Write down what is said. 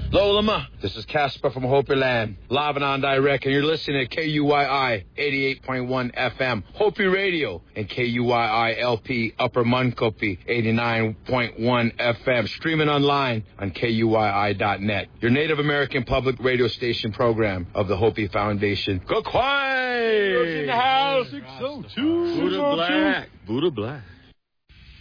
Lolama, this is Casper from Hopi Land, live and on direct, and you're listening to KUYI 88.1 FM, Hopi Radio, and KUYI LP Upper Munkopi 89.1 FM, streaming online on KUYI.net, your Native American public radio station program of the Hopi Foundation. Go Kwai! In the house, 602. Buddha Black.